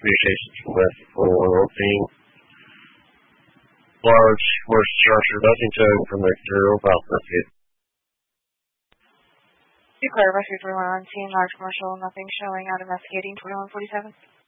communications request for opening large commercial structure, nothing showing from the exterior of outlet. Declare Rescue 21 on scene, large commercial, nothing showing, out investigating 2147.